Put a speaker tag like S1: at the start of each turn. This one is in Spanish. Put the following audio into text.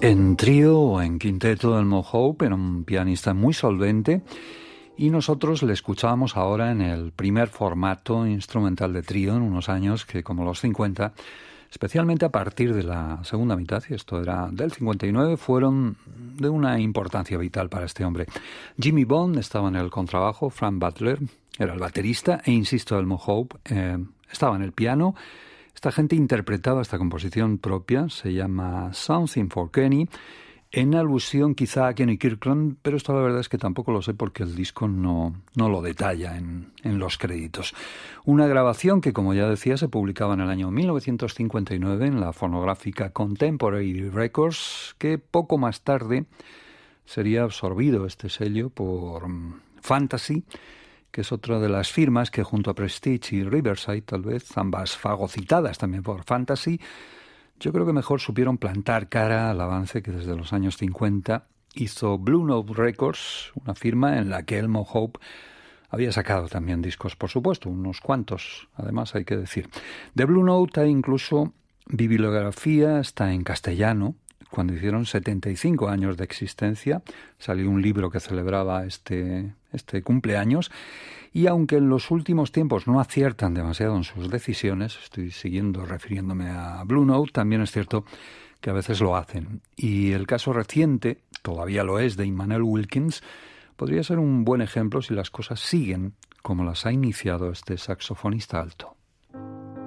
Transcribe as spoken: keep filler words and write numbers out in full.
S1: En trío o en quinteto del Mo Hope, era un pianista muy solvente, y nosotros le escuchábamos ahora en el primer formato instrumental de trío en unos años que, como los cincuenta, especialmente a partir de la segunda mitad, y esto era del cincuenta y nueve, fueron de una importancia vital para este hombre. Jimmy Bond estaba en el contrabajo, Frank Butler era el baterista, e insisto, el Mo Hope eh, estaba en el piano. Esta gente interpretaba esta composición propia, se llama Something for Kenny, en alusión quizá a Kenny Kirkland, pero esto la verdad es que tampoco lo sé porque el disco no, no lo detalla en, en los créditos. Una grabación que, como ya decía, se publicaba en el año mil novecientos cincuenta y nueve en la fonográfica Contemporary Records, que poco más tarde sería absorbido este sello por Fantasy, que es otra de las firmas que junto a Prestige y Riverside, tal vez, ambas fagocitadas también por Fantasy, yo creo que mejor supieron plantar cara al avance que desde los años cincuenta hizo Blue Note Records, una firma en la que el Mo Hope había sacado también discos, por supuesto, unos cuantos, además hay que decir. De Blue Note hay incluso bibliografía, está en castellano. Cuando hicieron setenta y cinco años de existencia, salió un libro que celebraba este, este cumpleaños, y aunque en los últimos tiempos no aciertan demasiado en sus decisiones, estoy siguiendo refiriéndome a Blue Note, también es cierto que a veces lo hacen. Y el caso reciente, todavía lo es, de Immanuel Wilkins, podría ser un buen ejemplo si las cosas siguen como las ha iniciado este saxofonista alto.